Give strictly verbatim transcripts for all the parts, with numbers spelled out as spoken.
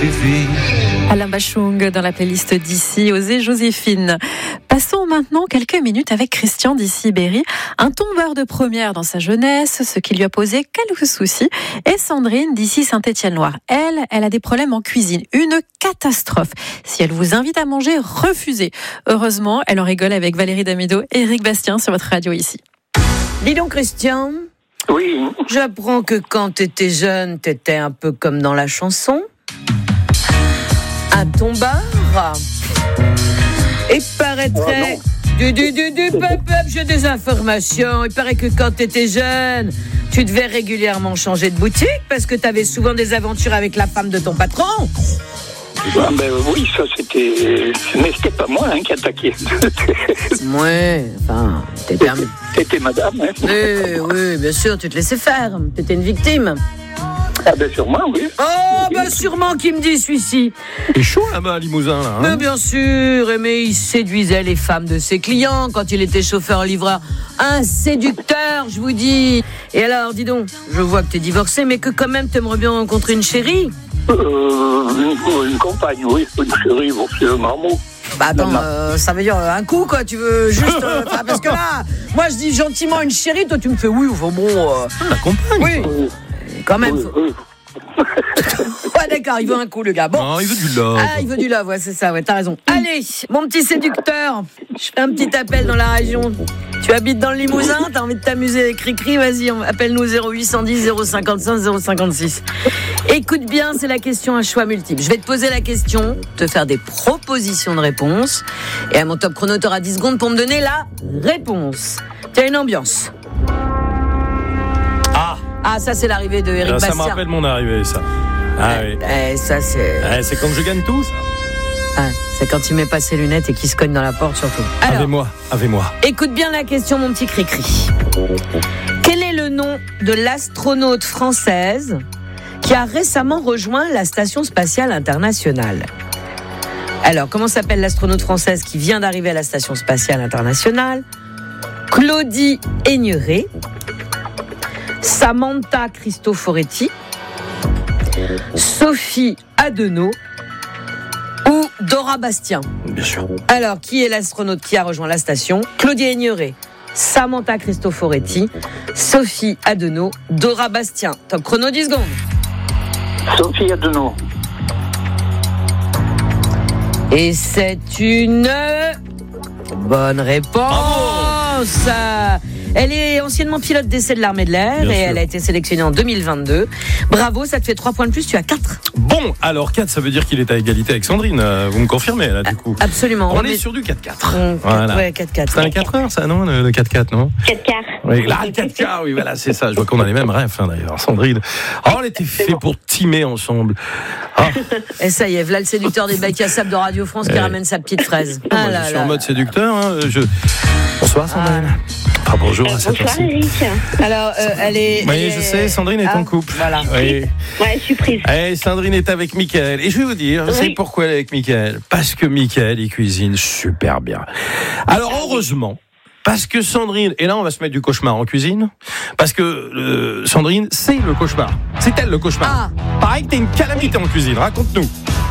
Alain Bachung dans la playlist d'ici, Osez Joséphine. Passons maintenant quelques minutes avec Christian d'ici Berry, un tombeur de première dans sa jeunesse, ce qui lui a posé quelques soucis, et Sandrine d'ici Saint-Étienne-Loire. Elle, elle a des problèmes en cuisine, une catastrophe. Si elle vous invite à manger, refusez. Heureusement, elle en rigole avec Valérie Damido et Eric Bastien sur votre radio ici. Dis donc Christian. Oui. J'apprends que quand t'étais jeune, t'étais un peu comme dans la chanson. Un tombeur. Il paraîtrait... Oh, du, du, du, du, pep, pep, j'ai des informations. Il paraît que quand t'étais jeune, tu devais régulièrement changer de boutique parce que t'avais souvent des aventures avec la femme de ton patron. Ah ben oui, ça c'était... Mais c'était pas moi hein, qui attaquais. Ouais, enfin, t'étais un... C'était madame, hein. Oui, oui, bien sûr, tu te laissais faire. T'étais une victime. Ah ben sûrement, oui. Oh, ben sûrement qu'il me dit celui-ci. C'est chaud là-bas, Limousin, là. Hein mais bien sûr, mais il séduisait les femmes de ses clients quand il était chauffeur-livreur. Un séducteur, je vous dis. Et alors, dis donc, je vois que t'es divorcé, mais que quand même t'aimerais bien rencontrer une chérie. Euh, une, une compagne, oui. Une chérie, bon, c'est un amour. Bah attends, euh, ça veut dire un coup quoi, tu veux juste... Euh, parce que là, moi je dis gentiment une chérie, toi tu me fais oui, enfin bon... Euh, la compagne. Oui, oui. Quand même... Oui, faut... oui. Ouais d'accord, il veut un coup le gars. Bon. Non, il veut du love. Ah, il veut du love, ouais, c'est ça, ouais, t'as raison. Allez, mon petit séducteur, je fais un petit appel dans la région. Tu habites dans le Limousin, t'as envie de t'amuser avec Cricri, vas-y, appelle-nous zéro huit cent dix zéro cinquante-cinq zéro cinquante-six. Écoute bien, c'est la question à choix multiple. Je vais te poser la question, te faire des propositions de réponse, et à mon top chrono, t'auras dix secondes pour me donner la réponse. T'as une ambiance. Ah Ah, ça c'est l'arrivée de Eric Là, ça Bastien. me rappelle mon arrivée, ça. Ah oui. Eh, ça c'est... Eh, c'est quand je gagne tout, ça. Ah, c'est quand il met pas ses lunettes et qu'il se cogne dans la porte, surtout. Alors, avec moi, avec moi. écoute bien la question, mon petit Cricri. Quel est le nom de l'astronaute française qui a récemment rejoint la Station Spatiale Internationale? Alors, comment s'appelle l'astronaute française qui vient d'arriver à la Station Spatiale Internationale? Claudie Aigneret, Samantha Cristoforetti, Sophie Adenau ou Dora Bastien? Bien sûr. Alors, qui est l'astronaute qui a rejoint la station? Claudie Aigneret, Samantha Cristoforetti, Sophie Adenau, Dora Bastien. Top chrono, dix secondes. Sophie Adenau. Et c'est une bonne réponse. Elle est anciennement pilote d'essai de l'armée de l'air. Bien et sûr. Elle a été sélectionnée en deux mille vingt-deux. Bravo, ça te fait trois points de plus, tu as quatre. Bon, alors quatre, ça veut dire qu'il est à égalité avec Sandrine. Vous me confirmez là, du coup? Absolument. On remet... est sur du quatre quatre. Mmh, voilà. Ouais, quatre quatre. C'est un quatre heures, ça, non? Le quatre quatre, non? quatre quarts. Oui, là, le quatre quarts, oui, voilà, c'est ça. Je vois qu'on a les mêmes rêves, hein, d'ailleurs. Sandrine. Oh, on était fait pour teamer ensemble. Oh. Et ça y est, voilà le séducteur des bacs à sable de Radio France qui et... ramène sa petite fraise. Ah, moi, là, je suis là, en mode là. séducteur. Hein. Je... Bonsoir, Sandrine. Ah. Ah, bonjour euh, à cette bonsoir Eric. Alors, euh, elle est... Oui, elle je est... sais, Sandrine est ah, en couple. Voilà. Oui. Ouais, surprise. Et Sandrine est avec Mickaël. Et je vais vous dire, oui. c'est pourquoi elle est avec Mickaël. Parce que Mickaël, il cuisine super bien. Alors, heureusement, parce que Sandrine, et là on va se mettre du cauchemar en cuisine, parce que euh, Sandrine, c'est le cauchemar. C'est elle le cauchemar. Ah. Pareil que t'es une calamité en cuisine, raconte-nous.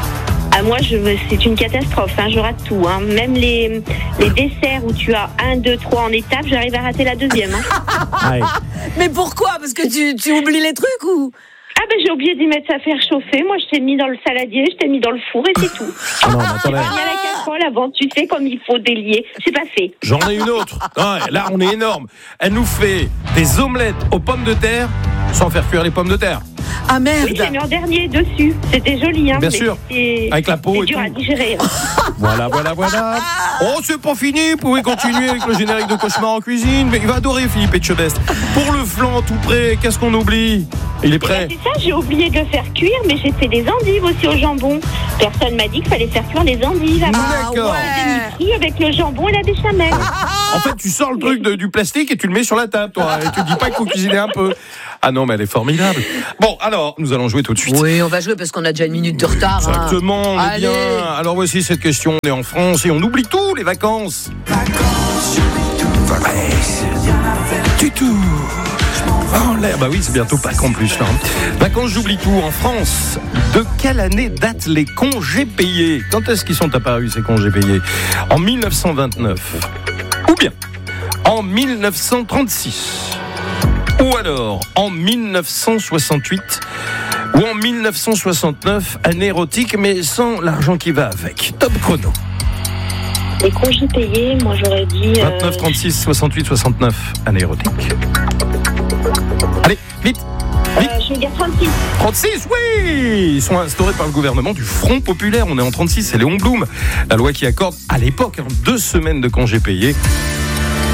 Ah, moi, je, c'est une catastrophe, hein, je rate tout. Hein. Même les, les desserts où tu as un, deux, trois en étape, j'arrive à rater la deuxième. Hein. Ouais. Mais pourquoi? Parce que tu, tu oublies les trucs ou? Ah ben j'ai oublié d'y mettre à faire chauffer. Moi, je t'ai mis dans le saladier, je t'ai mis dans le four et c'est tout. Ah non, mais attendez. Il y a la casserole avant, tu sais comme il faut délier. C'est pas fait. J'en ai une autre. Ouais, là, on est énorme. Elle nous fait des omelettes aux pommes de terre sans faire cuire les pommes de terre. Ah merde. Oui, j'ai mis en dernier dessus. C'était joli, hein. Bien sûr. Avec la peau c'est et dur tout. à digérer. Hein. Voilà, voilà, voilà. Oh, c'est pas fini. Vous pouvez continuer avec le générique de Cauchemar en cuisine. Mais il va adorer Philippe Etchebest. Pour le flan tout prêt, qu'est-ce qu'on oublie? Il est prêt. Ben, c'est ça, j'ai oublié de faire cuire, mais j'ai fait des endives aussi au jambon. Personne m'a dit qu'il fallait faire cuire les endives avant. Ah, d'accord. J'ai mis avec le jambon et la béchamel. En fait, tu sors le truc de, du plastique et tu le mets sur la table, toi. Et tu dis pas qu'il faut cuisiner un peu. Ah non, mais elle est formidable. Bon, alors, nous allons jouer tout de suite. Oui, on va jouer parce qu'on a déjà une minute de retard. Exactement, hein. on est Allez. bien. Alors voici cette question. On est en France et on oublie tout, les vacances. Vacances, j'oublie tout. Vacances, du tout. vent en l'air. Bah oui, c'est bientôt Pâques en plus. Là. Vacances, j'oublie tout. En France, de quelle année datent les congés payés ? Quand est-ce qu'ils sont apparus, ces congés payés ? En mille neuf cent vingt-neuf. Ou bien en mille neuf cent trente-six. Ou alors en mille neuf cent soixante-huit. Ou en mille neuf cent soixante-neuf, année érotique, mais sans l'argent qui va avec. Top chrono. Les congés payés, moi j'aurais dit... Euh... vingt-neuf, trente-six, soixante-huit, soixante-neuf, année érotique. Allez, vite, vite. Euh, je vais dire trente-six. trente-six, oui. Ils sont instaurés par le gouvernement du Front Populaire. On est en trente-six, c'est Léon Blum. La loi qui accorde, à l'époque, hein, deux semaines de congés payés